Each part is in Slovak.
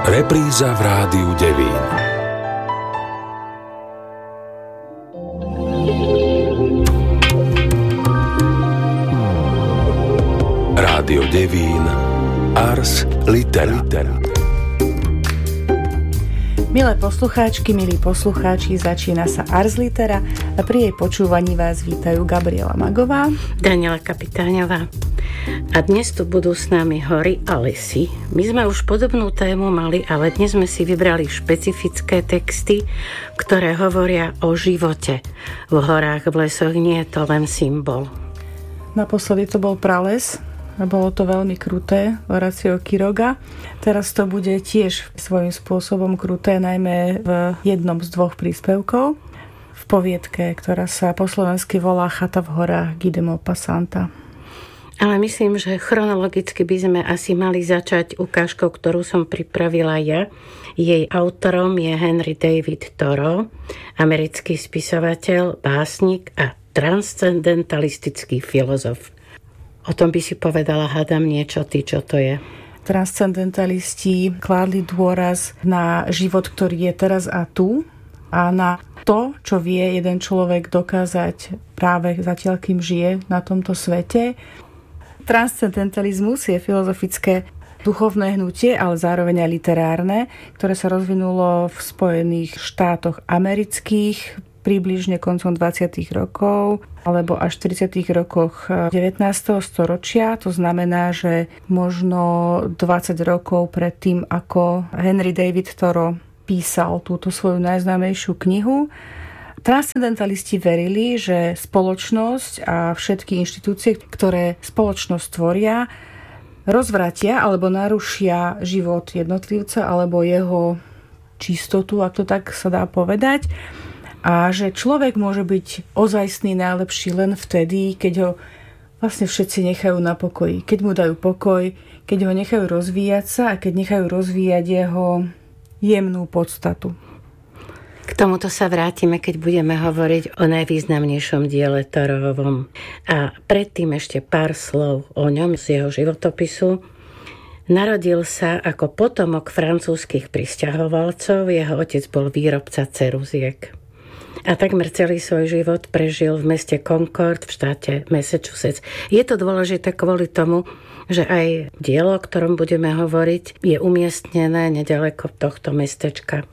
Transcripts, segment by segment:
Repríza v Rádiu Devín. Rádio Devín, Ars Litera. Milé poslucháčky, milí poslucháči, začína sa Ars Litera a pri jej počúvaní vás vítajú Gabriela Magová, Daniela Kapitáňová. A dnes tu budú s nami hory a lesy. My sme už podobnú tému mali, ale dnes sme si vybrali špecifické texty, ktoré hovoria o živote. V horách, v lesoch nie je to len symbol. Naposledy to bol prales, a bolo to veľmi kruté, Horacio Quiroga. Teraz to bude tiež svojím spôsobom kruté, najmä v jednom z dvoch príspevkov. V poviedke, ktorá sa po slovensky volá Chata v horách Guy de Maupassanta. Ale myslím, že chronologicky by sme asi mali začať ukážkou, ktorú som pripravila ja. Jej autorom je Henry David Thoreau, americký spisovateľ, básnik a transcendentalistický filozof. O tom by si povedala, hádam, niečo ty, čo to je. Transcendentalisti kládli dôraz na život, ktorý je teraz a tu a na to, čo vie jeden človek dokázať práve zatiaľ, kým žije na tomto svete. Transcendentalizmus je filozofické duchovné hnutie, ale zároveň aj literárne, ktoré sa rozvinulo v Spojených štátoch amerických približne koncom 20. rokov alebo až 40. rokoch 19. storočia. To znamená, že možno 20 rokov pred tým, ako Henry David Thoreau písal túto svoju najznámejšiu knihu, transcendentalisti verili, že spoločnosť a všetky inštitúcie, ktoré spoločnosť tvoria, rozvratia alebo narušia život jednotlivca alebo jeho čistotu, ak to tak sa dá povedať. A že človek môže byť ozajstný najlepší len vtedy, keď ho vlastne všetci nechajú na pokoji. Keď mu dajú pokoj, keď ho nechajú rozvíjať sa a keď nechajú rozvíjať jeho jemnú podstatu. K tomuto sa vrátime, keď budeme hovoriť o najvýznamnejšom diele Thoreauovom. A predtým ešte pár slov o ňom z jeho životopisu. Narodil sa ako potomok francúzskych prisťahovalcov, jeho otec bol výrobca ceruziek. A takmer celý svoj život prežil v meste Concord v štáte Massachusetts. Je to dôležité kvôli tomu, že aj dielo, o ktorom budeme hovoriť, je umiestnené nedaleko tohto mestečka.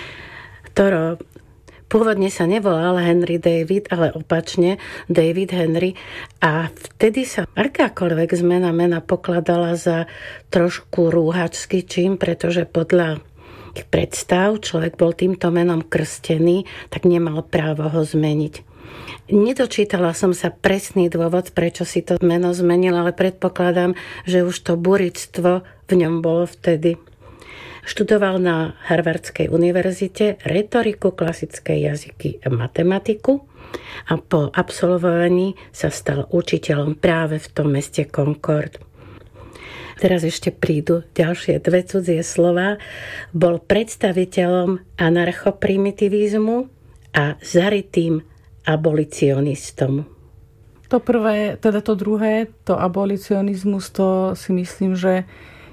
Thoreau pôvodne sa nevolal Henry David, ale opačne David Henry a vtedy sa akákoľvek zmena mena pokladala za trošku rúhačský čin, pretože podľa predstav človek bol týmto menom krstený, tak nemal právo ho zmeniť. Nedočítala som sa presný dôvod, prečo si to meno zmenil, ale predpokladám, že už to burictvo v ňom bolo vtedy. Študoval na Harvardskej univerzite retoriku, klasické jazyky a matematiku a po absolvovaní sa stal učiteľom práve v tom meste Concord. Teraz ešte prídu ďalšie dve cudzie slová. Bol predstaviteľom anarchoprimitivizmu a zarytým abolicionistom. To prvé, teda to druhé, to abolicionizmus, to si myslím, že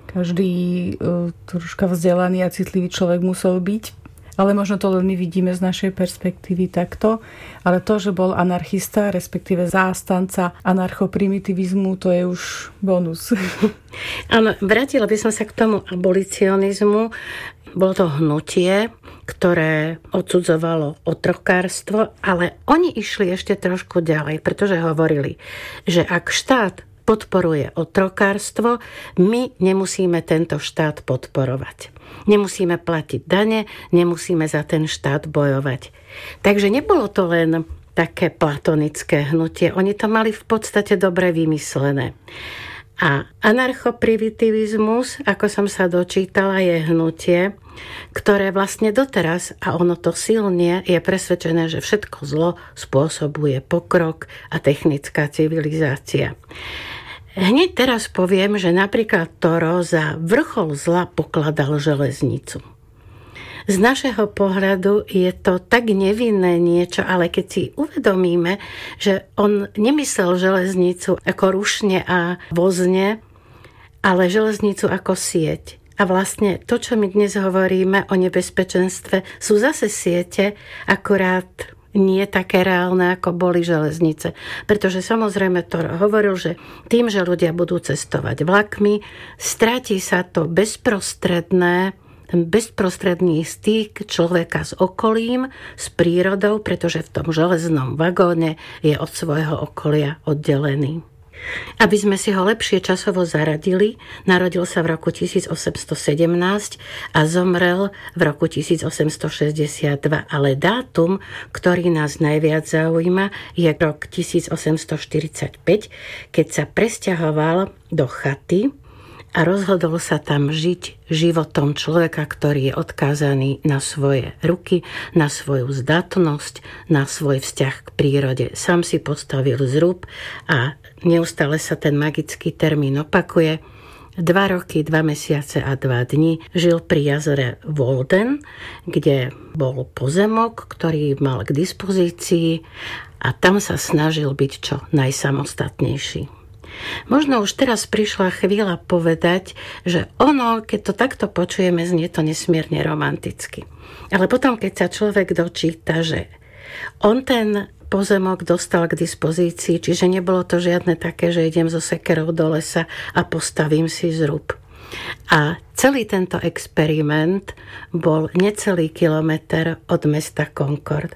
každý troška vzdelaný a citlivý človek musel byť. Ale možno to len my vidíme z našej perspektívy takto. Ale to, že bol anarchista, respektíve zástanca anarchoprimitivizmu, to je už bonus. Áno, vrátila by som sa k tomu abolicionizmu. Bolo to hnutie, ktoré odsudzovalo otrokárstvo, ale oni išli ešte trošku ďalej, pretože hovorili, že ak štát podporuje otrokárstvo, my nemusíme tento štát podporovať. Nemusíme platiť dane, nemusíme za ten štát bojovať. Takže nebolo to len také platonické hnutie, oni to mali v podstate dobre vymyslené. A anarchoprimitivizmus, ako som sa dočítala, je hnutie, ktoré vlastne doteraz, a ono to silne, je presvedčené, že všetko zlo spôsobuje pokrok a technická civilizácia. Hneď teraz poviem, že napríklad Thoreau za vrchol zla pokladal železnicu. Z našeho pohľadu je to tak nevinné niečo, ale keď si uvedomíme, že on nemyslel železnicu ako rušne a vozne, ale železnicu ako sieť. A vlastne to, čo my dnes hovoríme o nebezpečenstve, sú zase siete, akurát nie také reálne, ako boli železnice. Pretože samozrejme to hovoril, že tým, že ľudia budú cestovať vlakmi, stratí sa to ten bezprostredný styk človeka s okolím, s prírodou, pretože v tom železnom vagóne je od svojho okolia oddelený. Aby sme si ho lepšie časovo zaradili, narodil sa v roku 1817 a zomrel v roku 1862, ale dátum, ktorý nás najviac zaujíma, je rok 1845, keď sa presťahoval do chaty a rozhodol sa tam žiť životom človeka, ktorý je odkázaný na svoje ruky, na svoju zdatnosť, na svoj vzťah k prírode. Sám si postavil zrub a neustále sa ten magický termín opakuje. 2 roky, 2 mesiace a 2 dni žil pri jazere Volden, kde bol pozemok, ktorý mal k dispozícii a tam sa snažil byť čo najsamostatnejší. Možno už teraz prišla chvíľa povedať, že ono, keď to takto počujeme, znie to nesmierne romanticky. Ale potom, keď sa človek dočíta, že on ten pozemok dostal k dispozícii, čiže nebolo to žiadne také, že idem so sekerou do lesa a postavím si zrub. A celý tento experiment bol necelý kilometr od mesta Concord.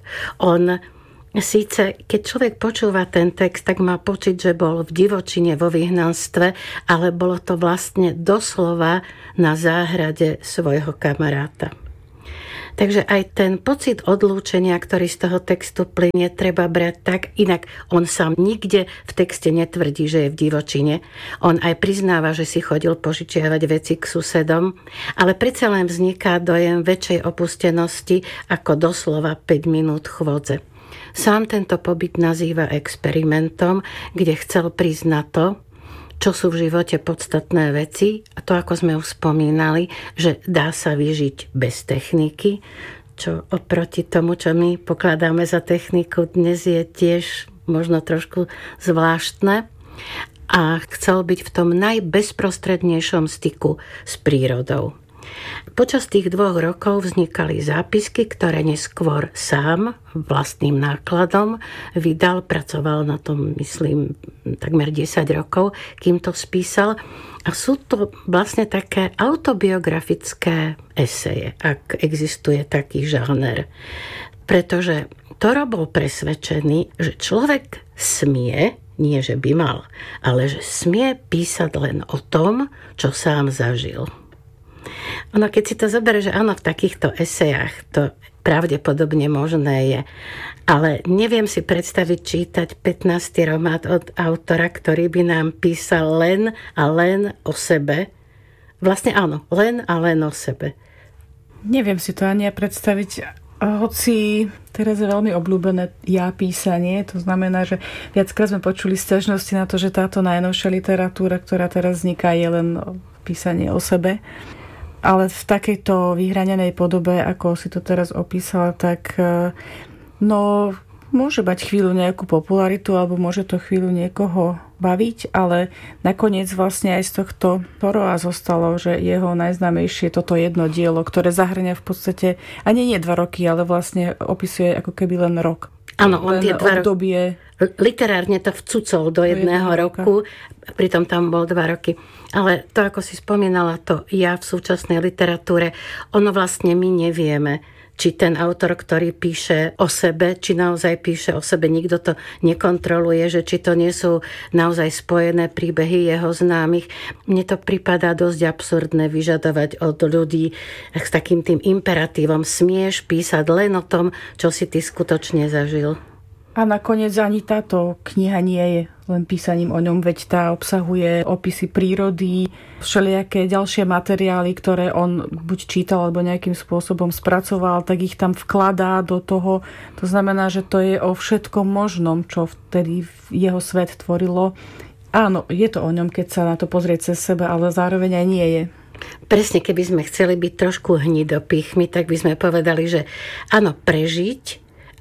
Síce, keď človek počúva ten text, tak má pocit, že bol v divočine, vo vyhnanstve, ale bolo to vlastne doslova na záhrade svojho kamaráta. Takže aj ten pocit odlúčenia, ktorý z toho textu plynie, treba brať tak, inak on sám nikde v texte netvrdí, že je v divočine. On aj priznáva, že si chodil požičiavať veci k susedom, ale predsa len vzniká dojem väčšej opustenosti ako doslova 5 minút chôdze. Sám tento pobyt nazýva experimentom, kde chcel prísť na to, čo sú v živote podstatné veci, a to, ako sme už spomínali, že dá sa vyžiť bez techniky, čo oproti tomu, čo my pokladáme za techniku, dnes je tiež možno trošku zvláštne. A chcel byť v tom najbezprostrednejšom styku s prírodou. Počas tých 2 rokov vznikali zápisky, ktoré neskôr sám vlastným nákladom vydal, pracoval na tom, myslím, takmer 10 rokov, kým to spísal. A sú to vlastne také autobiografické eseje, ak existuje taký žáner. Pretože Toro bol presvedčený, že človek smie, nie že by mal, ale že smie písať len o tom, čo sám zažil. Ono, keď si to zoberie, že áno, v takýchto esejách to pravdepodobne možné je, ale neviem si predstaviť čítať 15. román od autora, ktorý by nám písal len a len o sebe. Vlastne áno, len a len o sebe. Neviem si to ani predstaviť, hoci teraz je veľmi obľúbené písanie, to znamená, že viackrát sme počuli sťažnosti na to, že táto najnovšia literatúra, ktorá teraz vzniká, je len písanie o sebe. Ale v takejto vyhranenej podobe, ako si to teraz opísala, tak môže mať chvíľu nejakú popularitu alebo môže to chvíľu niekoho baviť, ale nakoniec vlastne aj z tohto Toroa zostalo, že jeho najznámejšie toto jedno dielo, ktoré zahrňa v podstate, ani nie 2 roky, ale vlastne opisuje ako keby len rok. Áno, on tie 2 obdobie. Literárne to vcucol do 1 roku, pritom tam bol 2 roky. Ale to, ako si spomínala, to v súčasnej literatúre, ono vlastne my nevieme, či ten autor, ktorý píše o sebe, či naozaj píše o sebe, nikto to nekontroluje, že či to nie sú naozaj spojené príbehy jeho známych. Mne to pripadá dosť absurdné vyžadovať od ľudí s takým tým imperatívom: smieš písať len o tom, čo si ty skutočne zažil. A nakoniec ani táto kniha nie je len písaním o ňom, veď tá obsahuje opisy prírody, všelijaké ďalšie materiály, ktoré on buď čítal alebo nejakým spôsobom spracoval, tak ich tam vkladá do toho. To znamená, že to je o všetkom možnom, čo vtedy jeho svet tvorilo. Áno, je to o ňom, keď sa na to pozrie cez seba, ale zároveň aj nie je. Presne, keby sme chceli byť trošku hnidopichmi, tak by sme povedali, že áno, prežiť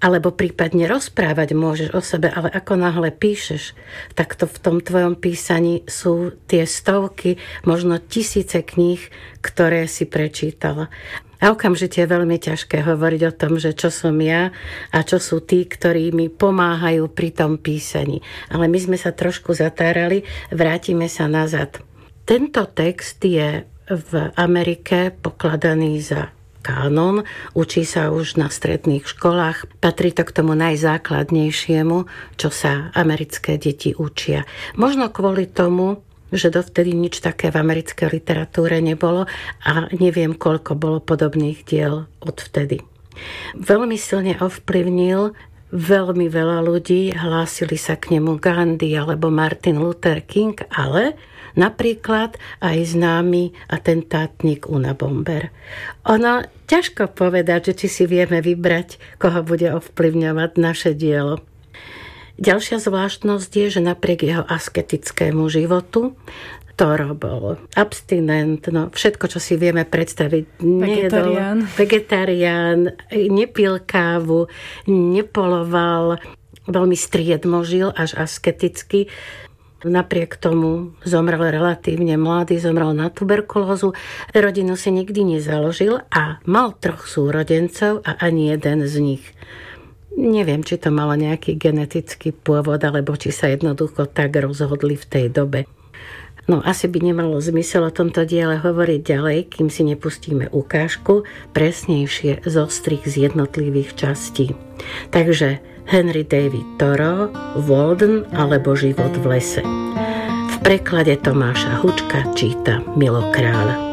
alebo prípadne rozprávať môžeš o sebe, ale ako náhle píšeš, tak to v tom tvojom písaní sú tie stovky, možno tisíce kníh, ktoré si prečítala. A okamžite je veľmi ťažké hovoriť o tom, že čo som ja a čo sú tí, ktorí mi pomáhajú pri tom písaní. Ale my sme sa trošku zatárali, vrátime sa nazad. Tento text je v Amerike pokladaný za kánon, učí sa už na stredných školách. Patrí to k tomu najzákladnejšiemu, čo sa americké deti učia. Možno kvôli tomu, že dovtedy nič také v americkej literatúre nebolo a neviem, koľko bolo podobných diel odvtedy. Veľmi silne ovplyvnil veľmi veľa ľudí, hlásili sa k nemu Gandhi alebo Martin Luther King, ale napríklad aj známy atentátnik Unabomber. Ono ťažko povedať, že či si vieme vybrať, koho bude ovplyvňovať naše dielo. Ďalšia zvláštnosť je, že napriek jeho asketickému životu Toro bol abstinent, všetko, čo si vieme predstaviť. Vegetarián, nepil kávu, nepoloval, veľmi striedmo žil, až asketicky. Napriek tomu zomrel relatívne mladý, zomrel na tuberkulózu. Rodinu si nikdy nezaložil a mal 3 súrodencov a ani jeden z nich. Neviem, či to malo nejaký genetický pôvod, alebo či sa jednoducho tak rozhodli v tej dobe. Asi by nemalo zmysel o tomto diele hovoriť ďalej, kým si nepustíme ukážku, presnejšie zostrih z jednotlivých častí. Takže Henry David Thoreau, Walden alebo Život v lese. V preklade Tomáša Hučka číta Milo Kráľ.